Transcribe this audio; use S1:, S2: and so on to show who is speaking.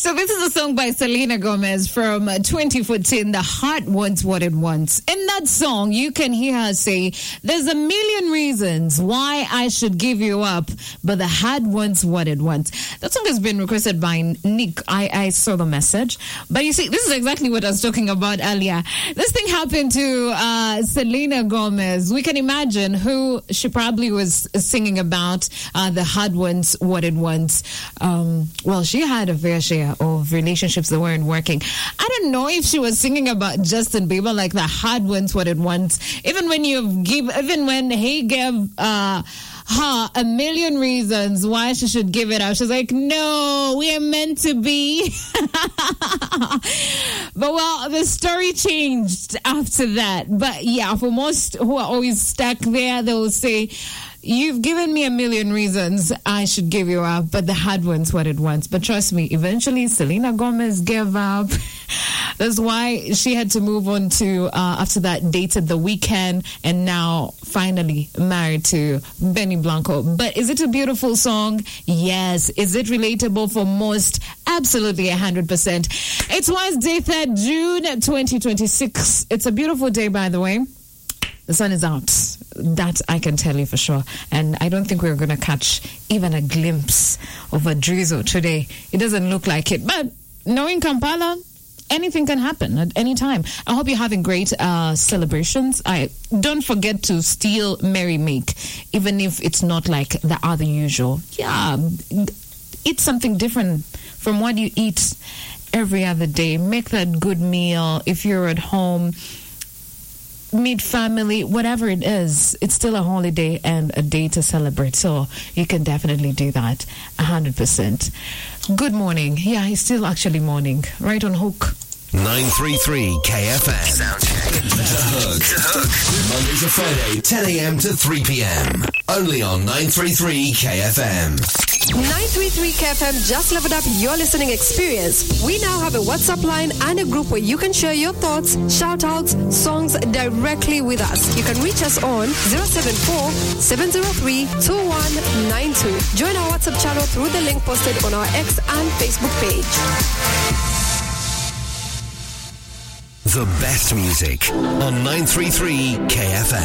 S1: So this is a song by Selena Gomez from 2014, The Heart Wants What It Wants. In that song, you can hear her say, there's a million reasons why I should give you up, but the heart wants what it wants. That song has been requested by Nick. I saw the message. But you see, this is exactly what I was talking about earlier. This thing happened to Selena Gomez. We can imagine who she probably was singing about, the heart wants what it wants. Well, she had a fair share of relationships that weren't working. I don't know if she was singing about Justin Bieber, like the heart wants what it wants. Even when he gave her a million reasons why she should give it up, she's like, no, we are meant to be. But well, the story changed after that. But yeah, for most who are always stuck there, they will say, you've given me a million reasons I should give you up, but the heart wants what it wants. But trust me, eventually Selena Gomez gave up. That's why she had to move on to, after that, dated The Weeknd, and now finally married to Benny Blanco. But is it a beautiful song? Yes. Is it relatable for most? Absolutely, 100%. It's Wednesday, 3rd June, 2026. It's a beautiful day, by the way. The sun is out. That I can tell you for sure. And I don't think we're going to catch even a glimpse of a drizzle today. It doesn't look like it. But knowing Kampala, anything can happen at any time. I hope you're having great celebrations. Don't forget to still merry make, even if it's not like the other usual. Yeah, eat something different from what you eat every other day. Make that good meal. If you're at home, meet family, whatever it is, it's still a holiday and a day to celebrate. So you can definitely do that 100%. Good morning. Yeah, it's still actually morning. Right on hook.
S2: 933 KFM. Soundcheck. The Hook. Monday to Friday, 10 a.m. to 3 p.m. Only on 933 KFM.
S3: 933 KFM just leveled up your listening experience. We now have a WhatsApp line and a group where you can share your thoughts, shout-outs, songs directly with us. You can reach us on 074-703-2192. Join our WhatsApp channel through the link posted on our X and Facebook page.
S2: The best music on 933 KFM.